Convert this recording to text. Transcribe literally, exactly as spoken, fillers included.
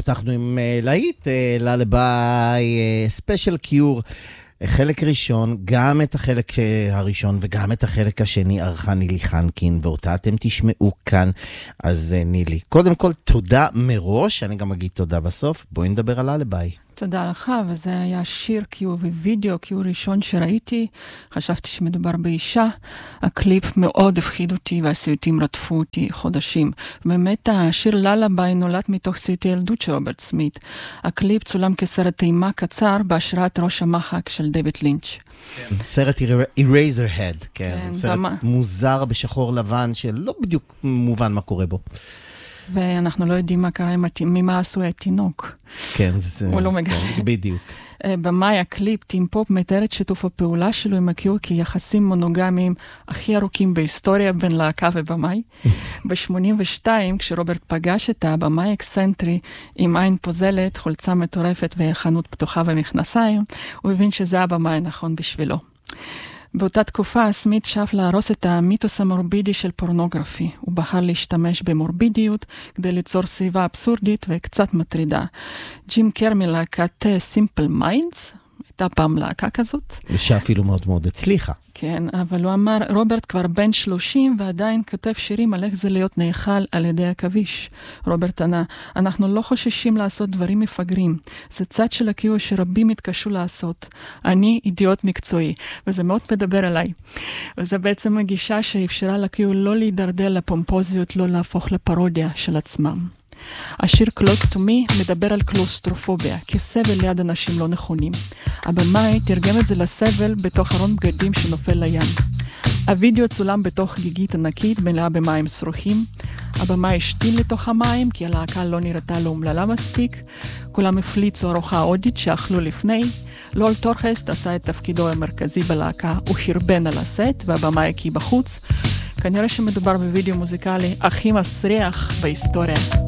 פתחנו עם להיט, ללביי, ספיישל קיור, חלק ראשון, גם את החלק הראשון וגם את החלק השני ערכה נילי חנקין, ואותה אתם תשמעו כאן. אז נילי, קודם כל תודה מראש, אני גם אגיד תודה בסוף. בואי נדבר על ללביי. תודה לך, וזה היה שיר קיור ווידאו, קיור ראשון שראיתי. חשבתי שמדובר באישה. הקליפ מאוד הפחיד אותי, והסיוטים רדפו אותי חודשים. באמת השיר ללביי נולד מתוך סיוטי ילדות של רוברט סמית. הקליפ צולם כסרט אימה קצר בהשראת ראש המחק של דיוויד לינץ'. כן, סרט Eraserhead, כן, כן, סרט במה. מוזר בשחור לבן שלא בדיוק מובן מה קורה בו. ואנחנו לא יודעים מה קרה עם התינוק, ממה עשו התינוק. כן, זה... הוא לא מגלה. בדיוק. במאי הקליפ, טים פופ מתאר את שיתוף הפעולה שלו עם הקיור כיחסים מונוגמיים הכי ארוכים בהיסטוריה בין להקה ובמאי. ב-שמונים ושתיים, כשרוברט פגש את הבמאי אקסנטרי עם עין פוזלת, חולצה מטורפת וחנות פתוחה ומכנסיים, הוא הבין שזה הבמאי הנכון בשבילו. באותה תקופה, סמית שאף להרוס את המיתוס המורבידי של פורנוגרפי. הוא בחר להשתמש במורבידיות כדי ליצור סביבה אבסורדית וקצת מטרידה. ג'ים קר מלהקת סימפל מיינדס, הייתה פעם להקה כזאת. ושאפילו מאוד מאוד הצליחה. כן, אבל הוא אמר, רוברט כבר בן שלושים ועדיין כותב שירים על איך זה להיות נאכל על ידי הכביש. רוברט ענה, אנחנו לא חוששים לעשות דברים מפגרים. זה צד של הקיור שרבים התקשו לעשות. אני אידיוט מקצועי, וזה מאוד מדבר אליי. וזה בעצם הגישה שאפשרה לקיור לא להידרדר לפומפוזיות, לא להפוך לפרודיה של עצמם. השיר Close to Me מדבר על קלוסטרופוביה, כסבל ליד אנשים לא נכונים. הבמאי תרגם את זה לסבל בתוך ארון בגדים שנופל לים. הווידאו צולם בתוך גיגית ענקית מלאה במים שרוכים. הבמאי השתין לתוך המים כי הלהקה לא נראתה לו אומללה מספיק. כולם הפליצו ארוחה הודית שאכלו לפני. לול טורכסט עשה את תפקידו המרכזי בלהקה, הוא חרבן על הסט והבמאי הקיא בחוץ. כנראה שמדובר בווידאו מוזיקלי הכי מסריח בהיסטוריה.